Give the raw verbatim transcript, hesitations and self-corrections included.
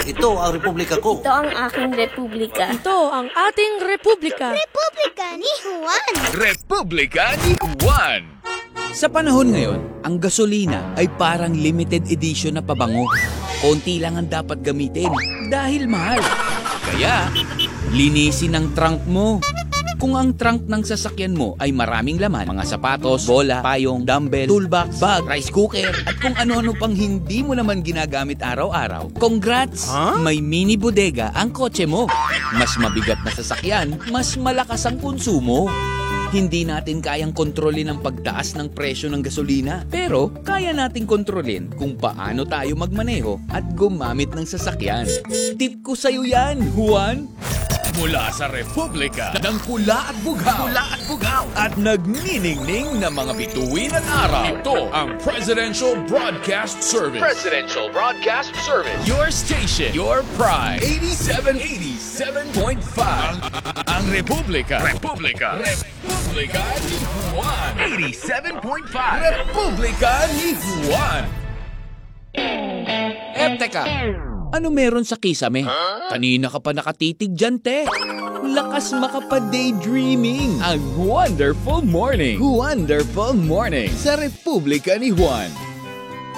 Ito ang republika ko. Ito ang aking republika. Ito ang ating republika. Republika ni Juan. Republika ni Juan. Sa panahon ngayon, ang gasolina ay parang limited edition na pabango. Konti lang ang dapat gamitin dahil mahal. Kaya, linisin ang trunk mo. Kung ang trunk ng sasakyan mo ay maraming laman, mga sapatos, bola, payong, dumbbell, toolbox, bag, rice cooker, at kung ano-ano pang hindi mo naman ginagamit araw-araw, congrats! Huh? May mini bodega ang kotse mo. Mas mabigat na sasakyan, mas malakas ang konsumo. Hindi natin kayang kontrolin ang pagtaas ng presyo ng gasolina. Pero kaya nating kontrolin kung paano tayo magmaneho at gumamit ng sasakyan. Tip ko sa'yo yan, Juan! Mula sa Republika ng pula at bughaw, pula at bughaw, at nagniningning na mga bituin at araw. Ito ang Presidential Broadcast Service. Presidential Broadcast Service. Your station, your pride. eighty-seven eighty-seven point five. Ang Republika. Republika. Republika ni Juan. eighty-seven point five. Republika ni Juan. Eh, teka. Ano meron sa kisame? Kanina ka pa nakatitig dyan, te. Lakas makapa-daydreaming. Ang Wonderful Morning. Wonderful Morning sa Republika ni Juan.